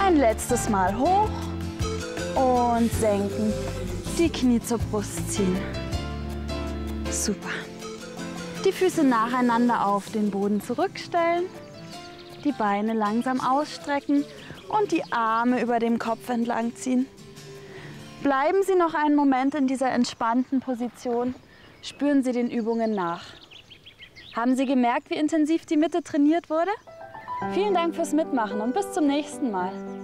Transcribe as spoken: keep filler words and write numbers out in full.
Ein letztes Mal hoch und senken. Die Knie zur Brust ziehen. Super. Die Füße nacheinander auf den Boden zurückstellen. Die Beine langsam ausstrecken und die Arme über dem Kopf entlang ziehen. Bleiben Sie noch einen Moment in dieser entspannten Position. Spüren Sie den Übungen nach. Haben Sie gemerkt, wie intensiv die Mitte trainiert wurde? Vielen Dank fürs Mitmachen und bis zum nächsten Mal.